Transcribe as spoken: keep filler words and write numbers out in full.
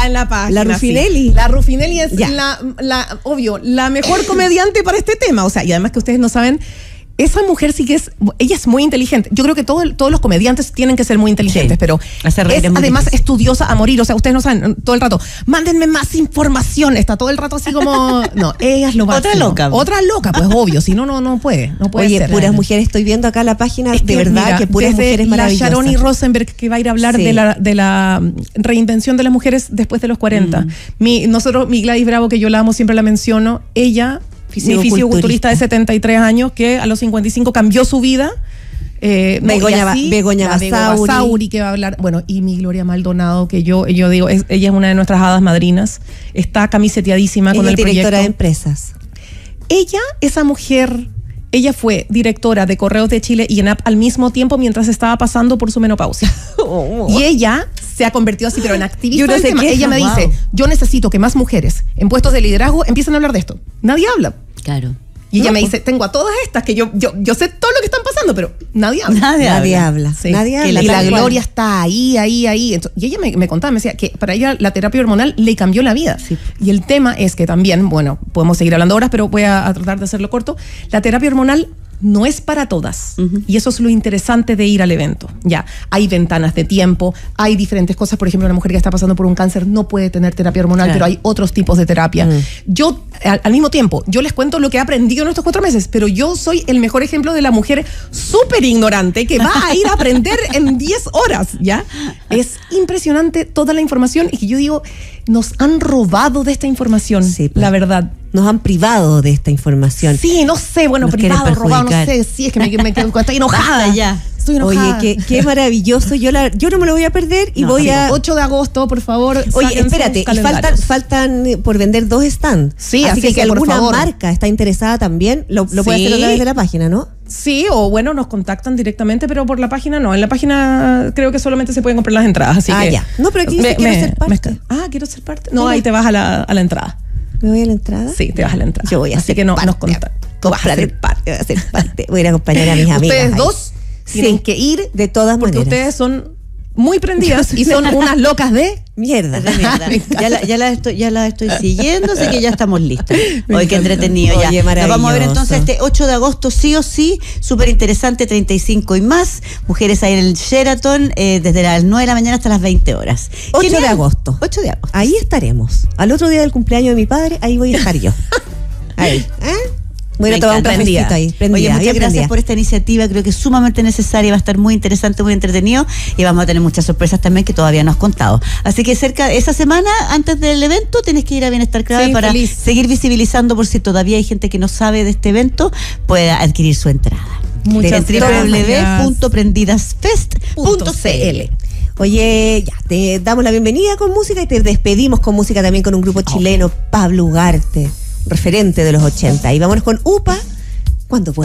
en la página. La Rufinelli. Sí. La Rufinelli es la, la, obvio, la mejor comediante para este tema. O sea, y además que ustedes no saben, esa mujer sí que es, ella es muy inteligente. Yo creo que todo, todos los comediantes tienen que ser muy inteligentes, sí, pero es además difícil. Estudiosa a morir. O sea, ustedes no saben, todo el rato, mándenme más información. Está todo el rato así como, no, ella es lo máximo. Otra loca. Otra loca, pues obvio, si no, no, no puede. No puede Oye, ser. puras mujeres, estoy viendo acá la página, es de que, verdad, mira, que puras mujeres maravillosas. La Sharoni Rosenberg, que va a ir a hablar sí. de, la, de la reinvención de las mujeres después de los cuarenta. Mm. Mi, nosotros, mi Gladys Bravo, que yo la amo, siempre la menciono, ella... mi fisiculturista de setenta y tres años que a los cincuenta y cinco cambió su vida. Eh, Begoña, no, así, Begoña Basauri. Basauri, que va a hablar, bueno, y mi Gloria Maldonado, que yo, yo digo, es, ella es una de nuestras hadas madrinas, está camiseteadísima con el proyecto. Directora de empresas. Ella, esa mujer, ella fue directora de Correos de Chile y ENAP al mismo tiempo mientras estaba pasando por su menopausia. Oh. Y ella se ha convertido así, pero en activista no del tema. Queja, ella me wow. dice, yo necesito que más mujeres en puestos de liderazgo empiecen a hablar de esto. Nadie habla. Claro. Y no, ella me pues. dice, tengo a todas estas que yo, yo, yo sé todo lo que están pasando, pero nadie habla. Nadie, nadie habla. Sí. Nadie habla. Y la Gloria está ahí, ahí, ahí. Entonces, y ella me, me contaba, me decía que para ella la terapia hormonal le cambió la vida. Sí. Y el tema es que también, bueno, podemos seguir hablando horas, pero voy a, a tratar de hacerlo corto. La terapia hormonal no es para todas. Uh-huh. Y eso es lo interesante de ir al evento. Ya, hay ventanas de tiempo, hay diferentes cosas. Por ejemplo, una mujer que está pasando por un cáncer no puede tener terapia hormonal, claro. pero hay otros tipos de terapia. Uh-huh. Yo, al, al mismo tiempo, yo les cuento lo que he aprendido en estos cuatro meses, pero yo soy el mejor ejemplo de la mujer súper ignorante que va a ir a aprender en diez horas, ¿ya? Es impresionante toda la información y que yo digo, nos han robado de esta información, sí, pues. La verdad. Nos han privado de esta información. Sí, no sé, bueno, nos privado, robado, no sé, sí, es que me, me quedo, estoy enojada ya. Estoy enojada. Oye, qué, qué maravilloso, yo, la, yo no me lo voy a perder y no, voy sí, a... ocho de agosto, por favor. Oye, espérate, y faltan, faltan por vender dos stands. Sí, así, así que, que si alguna favor. marca está interesada también, lo, lo sí. puede hacer a través de la página, ¿no? Sí, o bueno, nos contactan directamente, pero por la página no. En la página creo que solamente se pueden comprar las entradas, así ah, que... ya. No, pero aquí dice, me, quiero me, ser parte. Me, ah, quiero ser parte. No, ahí te vas a la, a la entrada. ¿Me voy a la entrada? Sí, te vas a la entrada. Yo voy a Así ser que no, parte. nos contactan. Tú vas a ser parte. Voy a ser parte. Voy a ir a acompañar a mis amigas. Ustedes ahí. dos tienen sí, que ir de todas porque maneras. Ustedes son muy prendidas y son unas locas de mierda. De mierda. ya, la, ya, la estoy, ya la estoy siguiendo, así que ya estamos listos. Hoy qué entretenido. Oye, ya. Nos vamos a ver entonces este ocho de agosto, sí o sí, súper interesante, treinta y cinco y más. Mujeres ahí en el Sheraton, eh, desde las nueve de la mañana hasta las veinte horas. ocho de agosto. ocho de agosto. Ahí estaremos. Al otro día del cumpleaños de mi padre, ahí voy a estar yo. Ahí. ¿Eh? Voy a tomar un cafecito ahí. Prendida, Oye, muchas gracias prendida. por esta iniciativa, creo que es sumamente necesaria, va a estar muy interesante, muy entretenido y vamos a tener muchas sorpresas también que todavía no has contado. Así que cerca de esa semana, antes del evento, tienes que ir a Bienestar Clave sí, para feliz. seguir visibilizando por si todavía hay gente que no sabe de este evento, pueda adquirir su entrada. Muchas w w w punto prendidasfest punto c l. Oye, ya, te damos la bienvenida con música y te despedimos con música también con un grupo chileno, Pablo Ugarte, referente de los ochenta. Y vámonos con Upa, cuando pueda.